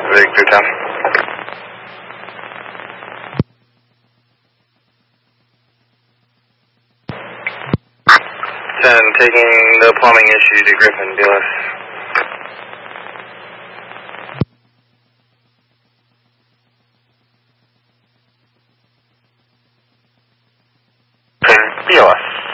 Victor 10. 10, taking the plumbing issue to Griffin, BLS. BLS.